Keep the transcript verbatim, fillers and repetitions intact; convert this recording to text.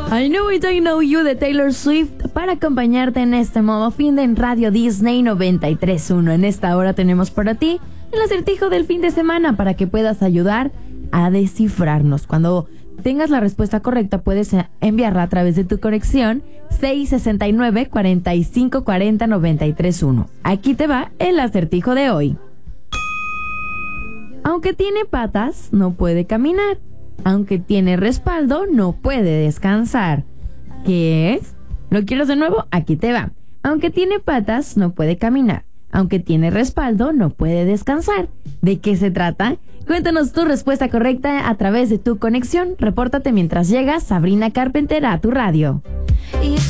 I Know It, I Know You de Taylor Swift para acompañarte en este modo fin de en Radio Disney noventa y tres punto uno. En esta hora tenemos para ti el acertijo del fin de semana para que puedas ayudar a descifrarnos. Cuando tengas la respuesta correcta puedes enviarla a través de tu conexión seis seis nueve, cuatro cinco cuatro cero, nueve tres uno. Aquí te va el acertijo de hoy. Aunque tiene patas, no puede caminar. Aunque tiene respaldo, no puede descansar. ¿Qué es? ¿Lo quieres de nuevo? Aquí te va. Aunque tiene patas, no puede caminar. Aunque tiene respaldo, no puede descansar. ¿De qué se trata? Cuéntanos tu respuesta correcta a través de tu conexión. Repórtate mientras llega Sabrina Carpenter a tu radio.